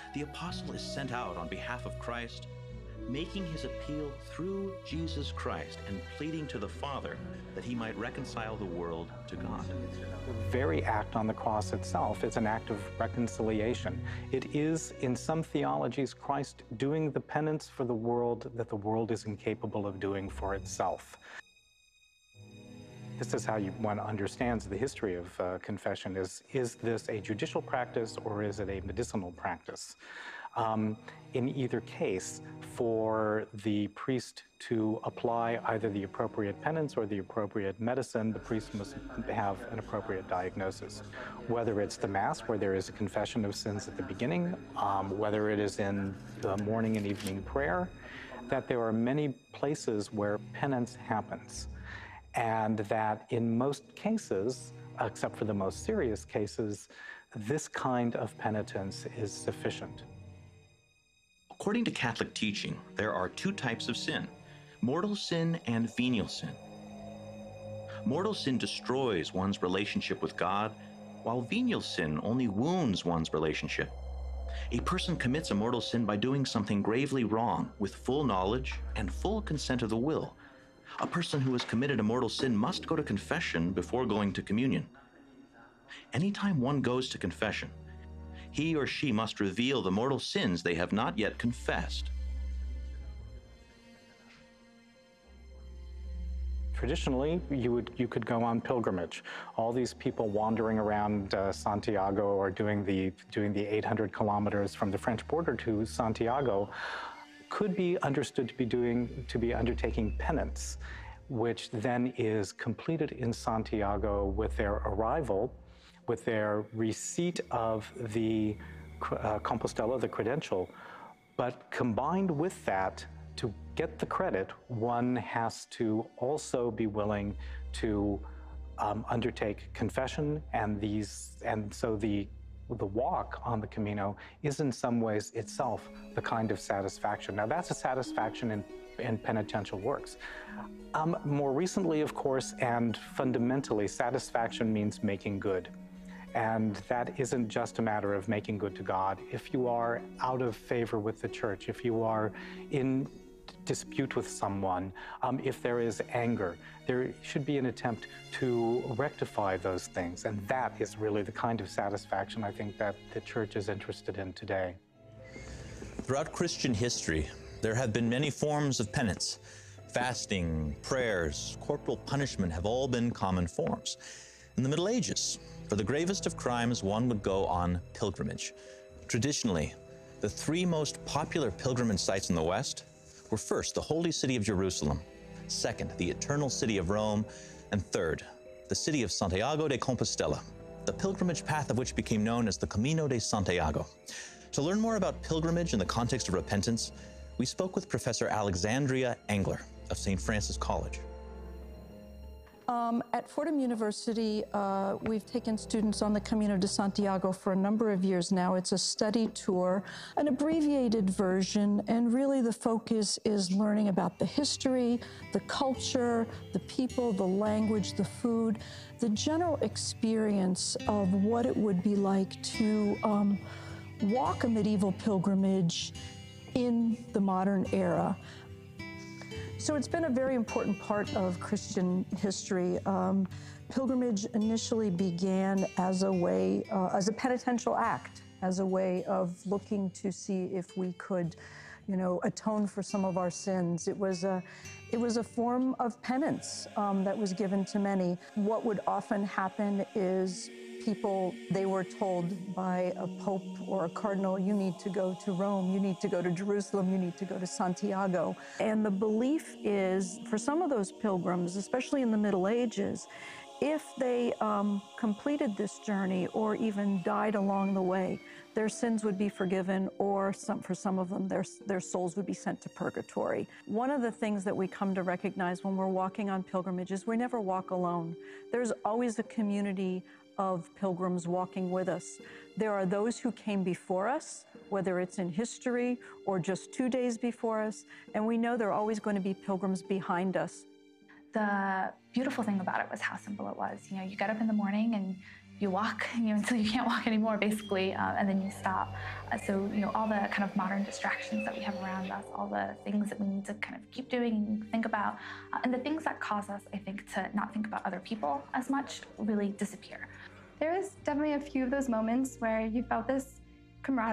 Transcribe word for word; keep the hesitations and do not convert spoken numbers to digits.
the apostle is sent out on behalf of Christ, making his appeal through Jesus Christ and pleading to the Father that he might reconcile the world to God. The very act on the cross itself is an act of reconciliation. It is, in some theologies, Christ doing the penance for the world that the world is incapable of doing for itself. This is how you, one understands the history of uh, confession. Is, is this a judicial practice or is it a medicinal practice? Um, in either case, for the priest to apply either the appropriate penance or the appropriate medicine, the priest must have an appropriate diagnosis. Whether it's the Mass, where there is a confession of sins at the beginning, um, whether it is in the morning and evening prayer, that there are many places where penance happens. And that in most cases, except for the most serious cases, this kind of penitence is sufficient. According to Catholic teaching, there are two types of sin, mortal sin and venial sin. Mortal sin destroys one's relationship with God, while venial sin only wounds one's relationship. A person commits a mortal sin by doing something gravely wrong with full knowledge and full consent of the will. A person who has committed a mortal sin must go to confession before going to communion. Anytime one goes to confession, he or she must reveal the mortal sins they have not yet confessed. Traditionally, you would you could go on pilgrimage. All these people wandering around uh, Santiago or doing the doing the eight hundred kilometers from the French border to Santiago could be understood to be doing to be undertaking penance, which then is completed in Santiago with their arrival, with their receipt of the uh, Compostela, the credential. But combined with that, to get the credit, one has to also be willing to um, undertake confession, and these, and so the the walk on the Camino is in some ways itself the kind of satisfaction. Now that's a satisfaction in, in penitential works. Um, more recently, of course, and fundamentally, satisfaction means making good. And that isn't just a matter of making good to God. If you are out of favor with the church, if you are in dispute with someone, um, if there is anger, there should be an attempt to rectify those things. And that is really the kind of satisfaction I think that the church is interested in today. Throughout Christian history, there have been many forms of penance. Fasting, prayers, corporal punishment have all been common forms. In the Middle Ages, for the gravest of crimes, one would go on pilgrimage. Traditionally, the three most popular pilgrimage sites in the West were first, the Holy City of Jerusalem, second, the Eternal City of Rome, and third, the city of Santiago de Compostela, the pilgrimage path of which became known as the Camino de Santiago. To learn more about pilgrimage in the context of repentance, we spoke with Professor Alexandria Engler of Saint Francis College. Um, at Fordham University, uh, we've taken students on the Camino de Santiago for a number of years now. It's a study tour, an abbreviated version, and really the focus is learning about the history, the culture, the people, the language, the food, the general experience of what it would be like to um, walk a medieval pilgrimage in the modern era. So it's been a very important part of Christian history. Um, pilgrimage initially began as a way, uh, as a penitential act, as a way of looking to see if we could, you know, atone for some of our sins. It was a, it was a form of penance um, that was given to many. What would often happen is people, they were told by a pope or a cardinal, you need to go to Rome, you need to go to Jerusalem, you need to go to Santiago. And the belief is, for some of those pilgrims, especially in the Middle Ages, if they um, completed this journey or even died along the way, their sins would be forgiven, or some, for some of them, their, their souls would be sent to purgatory. One of the things that we come to recognize when we're walking on pilgrimage is we never walk alone. There's always a community of pilgrims walking with us. There are those who came before us, whether it's in history or just two days before us, and we know there are always going to be pilgrims behind us. The beautiful thing about it was how simple it was. You know, you get up in the morning and you walk, you know, until you can't walk anymore, basically, uh, and then you stop. Uh, so, you know, all the kind of modern distractions that we have around us, all the things that we need to kind of keep doing and think about, uh, and the things that cause us, I think, to not think about other people as much really disappear. There was definitely a few of those moments where you felt this camaraderie